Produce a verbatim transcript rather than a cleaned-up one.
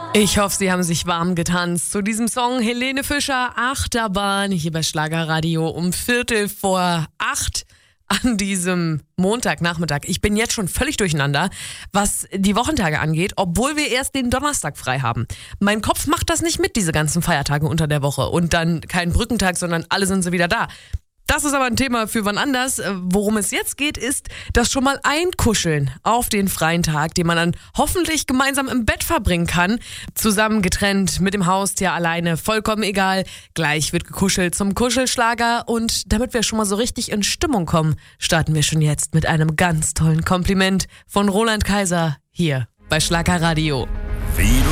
Ich hoffe, Sie haben sich warm getanzt zu diesem Song Helene Fischer, Achterbahn, hier bei Schlagerradio um Viertel vor acht an diesem Montagnachmittag. Ich bin jetzt schon völlig durcheinander, was die Wochentage angeht, obwohl wir erst den Donnerstag frei haben. Mein Kopf macht das nicht mit, diese ganzen Feiertage unter der Woche und dann kein Brückentag, sondern alle sind sie wieder da. Das ist aber ein Thema für wann anders. Worum es jetzt geht, ist das schon mal Einkuscheln auf den freien Tag, den man dann hoffentlich gemeinsam im Bett verbringen kann. Zusammen, getrennt, mit dem Haustier, alleine, vollkommen egal. Gleich wird gekuschelt zum Kuschelschlager. Und damit wir schon mal so richtig in Stimmung kommen, starten wir schon jetzt mit einem ganz tollen Kompliment von Roland Kaiser hier bei Schlagerradio.